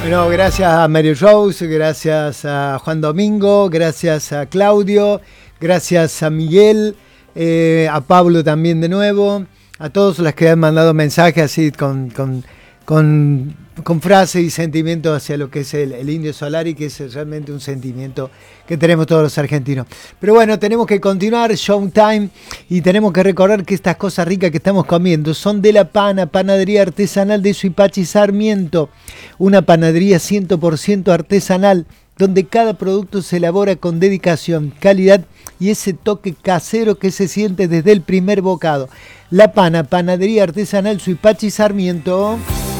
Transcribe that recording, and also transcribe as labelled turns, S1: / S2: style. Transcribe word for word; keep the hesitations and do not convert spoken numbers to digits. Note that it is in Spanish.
S1: Bueno, gracias a Mary Rose, gracias a Juan Domingo, gracias a Claudio, gracias a Miguel, eh, a Pablo también de nuevo, a todos los que han mandado mensajes así con, con, con, con frases y sentimientos hacia lo que es el, el Indio Solari, que es realmente un sentimiento que tenemos todos los argentinos. Pero bueno, tenemos que continuar, Showtime, y tenemos que recordar que estas cosas ricas que estamos comiendo son de La Pana, panadería artesanal de Suipachi Sarmiento, una panadería cien por ciento artesanal, donde cada producto se elabora con dedicación, calidad y ese toque casero que se siente desde el primer bocado. La Pana, panadería artesanal Suipachi Sarmiento.